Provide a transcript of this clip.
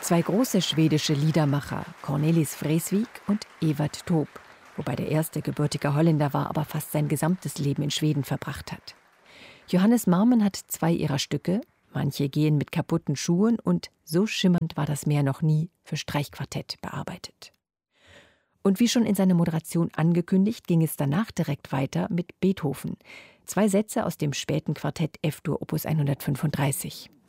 Zwei große schwedische Liedermacher, Cornelis Vreeswijk und Evert Taube, wobei der erste gebürtiger Holländer war, aber fast sein gesamtes Leben in Schweden verbracht hat. Johannes Marmen hat zwei ihrer Stücke, Manche gehen mit kaputten Schuhen und So schimmernd war das Meer noch nie, für Streichquartett bearbeitet. Und wie schon in seiner Moderation angekündigt, ging es danach direkt weiter mit Beethoven. Zwei Sätze aus dem späten Quartett F-Dur Opus 135.